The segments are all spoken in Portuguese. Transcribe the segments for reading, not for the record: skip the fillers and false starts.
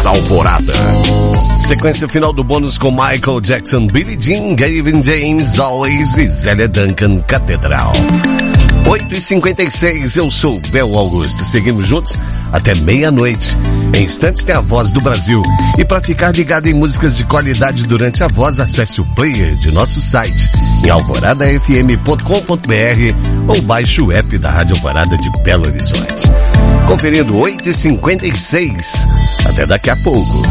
Bônus Alvorada. Sequência final do bônus com Michael Jackson, Billie Jean, Gavin James, Always e Zélia Duncan, Catedral. 8h56, eu sou Bel Augusto. Seguimos juntos até meia-noite. Em instantes tem a Voz do Brasil. E para ficar ligado em músicas de qualidade durante a voz, acesse o player de nosso site em alvoradafm.com.br ou baixe o app da Rádio Alvorada de Belo Horizonte. Conferindo 8h56. Até daqui a pouco.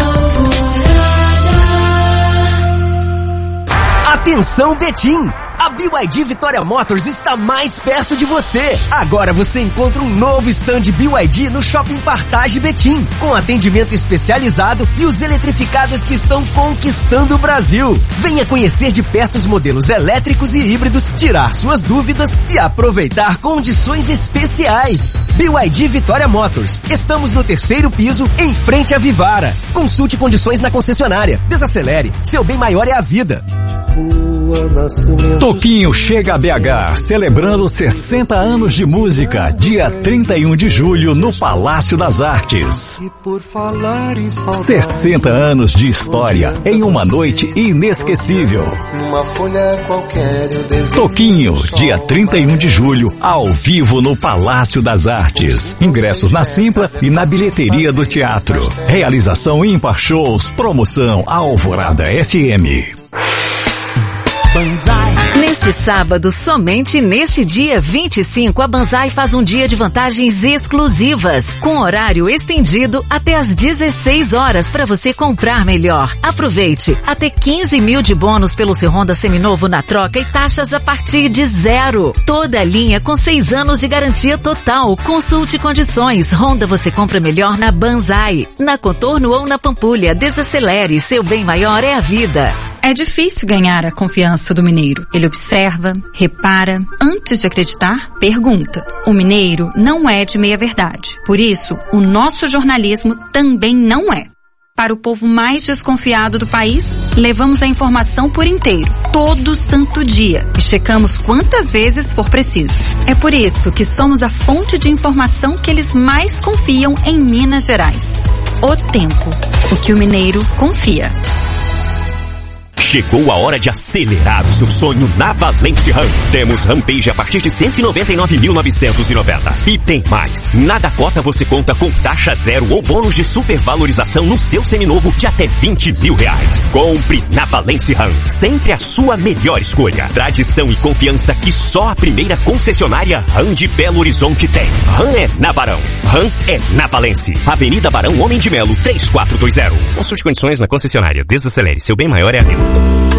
Atenção, Betim! A BYD Vitória Motors está mais perto de você. Agora você encontra um novo stand BYD no Shopping Partage Betim, com atendimento especializado e os eletrificados que estão conquistando o Brasil. Venha conhecer de perto os modelos elétricos e híbridos, tirar suas dúvidas e aproveitar condições especiais. BYD Vitória Motors. Estamos no 3º piso, em frente à Vivara. Consulte condições na concessionária. Desacelere. Seu bem maior é a vida. Toquinho chega a BH, celebrando 60 anos de música, dia 31 de julho no Palácio das Artes. 60 anos de história em uma noite inesquecível. Toquinho, dia 31 de julho, ao vivo no Palácio das Artes. Ingressos na Simpla e na bilheteria do teatro. Realização Ímpar Shows, promoção Alvorada FM. Banzai. Neste sábado, somente neste dia 25, a Banzai faz um dia de vantagens exclusivas, com horário estendido até às 16 horas para você comprar melhor. Aproveite, até 15 mil de bônus pelo seu Honda seminovo na troca e taxas a partir de 0. Toda a linha com 6 anos de garantia total. Consulte condições. Honda você compra melhor na Banzai, na Contorno ou na Pampulha. Desacelere, seu bem maior é a vida. É difícil ganhar a confiança do mineiro. Ele observa, repara, antes de acreditar, pergunta. O mineiro não é de meia-verdade. Por isso, o nosso jornalismo também não é. Para o povo mais desconfiado do país, levamos a informação por inteiro, todo santo dia, e checamos quantas vezes for preciso. É por isso que somos a fonte de informação que eles mais confiam em Minas Gerais. O Tempo, o que o mineiro confia. Chegou a hora de acelerar o seu sonho na Valence Ram. Temos Rampage a partir de 199.990. E tem mais. Na Dakota você conta com taxa 0 ou bônus de supervalorização no seu seminovo de até R$20 mil. Compre na Valence Ram. Sempre a sua melhor escolha. Tradição e confiança que só a primeira concessionária Ram de Belo Horizonte tem. Ram é na Barão. Ram é na Valence. Avenida Barão Homem de Melo, 3420. Consulte condições na concessionária. Desacelere. Seu bem maior é a vida.